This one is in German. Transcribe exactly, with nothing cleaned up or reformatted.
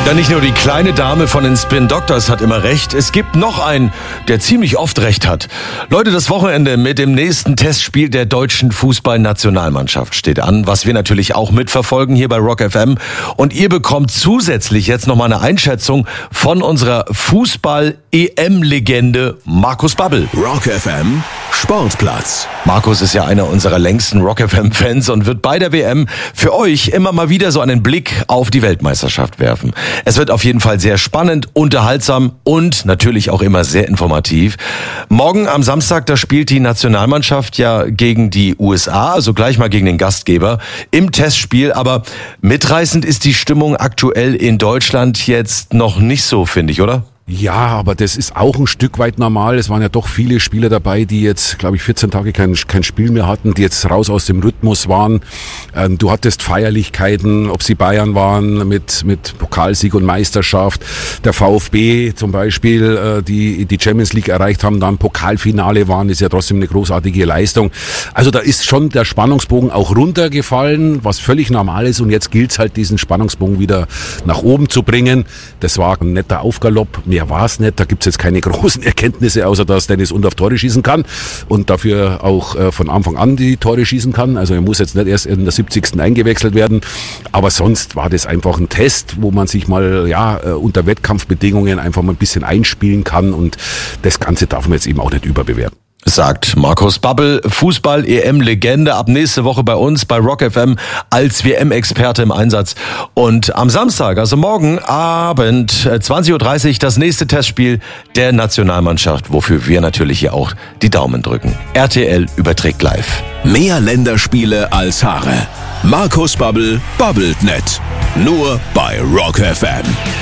Ja, nicht nur die kleine Dame von den Spin Doctors hat immer recht, es gibt noch einen, der ziemlich oft recht hat. Leute, das Wochenende mit dem nächsten Testspiel der deutschen Fußballnationalmannschaft steht an, was wir natürlich auch mitverfolgen hier bei Rock F M. Und ihr bekommt zusätzlich jetzt nochmal eine Einschätzung von unserer Fußball-E M-Legende Markus Babbel. Rock F M Sportplatz. Markus ist ja einer unserer längsten Rock F M-Fans und wird bei der W M für euch immer mal wieder so einen Blick auf die Weltmeisterschaft werfen. Es wird auf jeden Fall sehr spannend, unterhaltsam und natürlich auch immer sehr informativ. Morgen am Samstag, da spielt die Nationalmannschaft ja gegen die U S A, also gleich mal gegen den Gastgeber im Testspiel. Aber mitreißend ist die Stimmung aktuell in Deutschland jetzt noch nicht so, finde ich, oder? Ja, aber das ist auch ein Stück weit normal. Es waren ja doch viele Spieler dabei, die jetzt, glaube ich, vierzehn Tage kein, kein Spiel mehr hatten, die jetzt raus aus dem Rhythmus waren. Ähm, du hattest Feierlichkeiten, ob sie Bayern waren mit mit Pokalsieg und Meisterschaft. Der VfB zum Beispiel, äh, die die Champions League erreicht haben, dann Pokalfinale waren, ist ja trotzdem eine großartige Leistung. Also da ist schon der Spannungsbogen auch runtergefallen, was völlig normal ist. Und jetzt gilt es halt, diesen Spannungsbogen wieder nach oben zu bringen. Das war ein netter Aufgalopp. Mehr war es nicht, da gibt's jetzt keine großen Erkenntnisse, außer dass Dennis Undaff Tore schießen kann und dafür auch äh, von Anfang an die Tore schießen kann. Also er muss jetzt nicht erst in der siebzigsten eingewechselt werden, aber sonst war das einfach ein Test, wo man sich mal ja äh, unter Wettkampfbedingungen einfach mal ein bisschen einspielen kann und das Ganze darf man jetzt eben auch nicht überbewerten. Sagt Markus Babbel, Fußball-E M-Legende, ab nächste Woche bei uns bei Rock F M als W M-Experte im Einsatz. Und am Samstag, also morgen Abend, zwanzig Uhr dreißig, das nächste Testspiel der Nationalmannschaft, wofür wir natürlich hier auch die Daumen drücken. R T L überträgt live. Mehr Länderspiele als Haare. Markus Babbel babbelt nicht. Nur bei Rock F M.